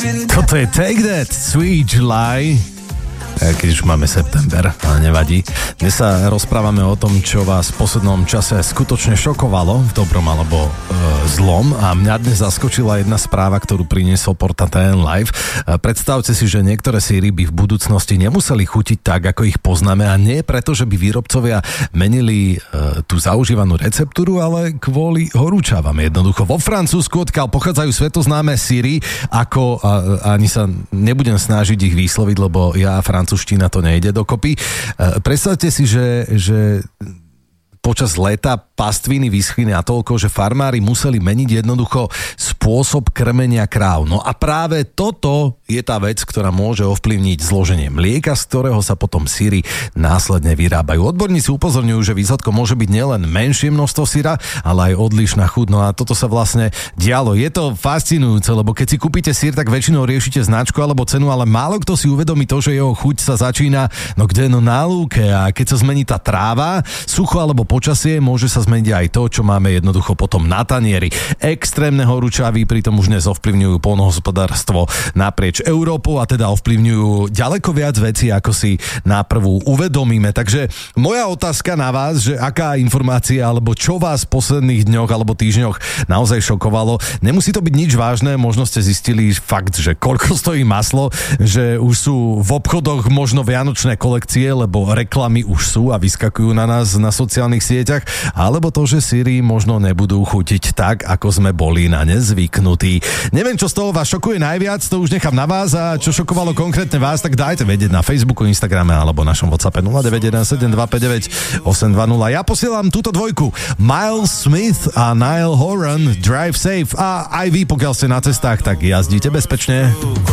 Toto je Take That, Sweet July. Keď už máme september, ale nevadí. Dnes sa rozprávame o tom, čo vás v poslednom čase skutočne šokovalo, v dobrom alebo zlom. A mňa dnes zaskočila jedna správa, ktorú priniesol portál TN Live. Predstavte si, že niektoré síry by v budúcnosti nemuseli chutiť tak, ako ich poznáme, a nie preto, že by výrobcovia menili tú zaužívanú receptúru, ale kvôli horúčavam. Jednoducho vo Francúzsku, odkiaľ pochádzajú svetoznáme síry, ako ani sa nebudem snažiť ich vysloviť, lebo ja francúzština to nejde dokopy. Predstavte si, že počas leta pastviny vyschli natoľko, že farmári museli meniť jednoducho spôsob krmenia kráv. No a práve toto je tá vec, ktorá môže ovplyvniť zloženie mlieka, z ktorého sa potom syry následne vyrábajú. Odborníci upozorňujú, že výsledkom môže byť nielen menšie množstvo syra, ale aj odlišná chuť. No a toto sa vlastne dialo. Je to fascinujúce, lebo keď si kúpite syr, tak väčšinou riešite značku alebo cenu, ale málo kto si uvedomí to, že jeho chuť sa začína na lúke, a keď sa zmení tá tráva, sucho alebo počasie, môže sa zmeniť aj to, čo máme jednoducho potom na tanieri. Extrémne horúčavy pritom už dnes ovplyvňujú poľnohospodárstvo naprieč Európou, a teda ovplyvňujú ďaleko viac vecí, ako si náprvu uvedomíme. Takže moja otázka na vás, že aká informácia alebo čo vás v posledných dňoch alebo týždňoch naozaj šokovalo. Nemusí to byť nič vážne, možno ste zistili fakt, že koľko stojí maslo, že už sú v obchodoch možno vianočné kolekcie, lebo reklamy už sú a vyskakujú na nás na sociálnych sieťach, alebo to, že syry možno nebudú chutiť tak, ako sme boli na ne zvyknutí. Neviem, čo z toho vás šokuje najviac, to už nechám na vás, a čo šokovalo konkrétne vás, tak dajte vedieť na Facebooku, Instagrame alebo našom WhatsAppe 0917259820. Ja posielam túto dvojku. Miles Smith a Niall Horan, Drive Safe, a aj vy, pokiaľ ste na cestách, tak jazdíte bezpečne.